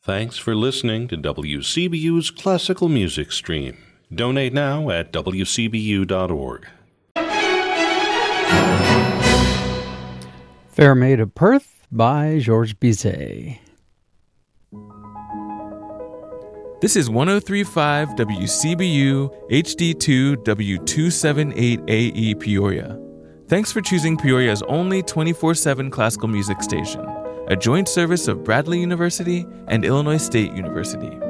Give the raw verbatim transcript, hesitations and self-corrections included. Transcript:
Thanks for listening to W C B U's Classical Music Stream. Donate now at w c b u dot org. Fair Maid of Perth by Georges Bizet. This is one oh three point five W C B U H D two W two seventy-eight A E Peoria. Thanks for choosing Peoria's only twenty-four seven classical music station, a joint service of Bradley University and Illinois State University.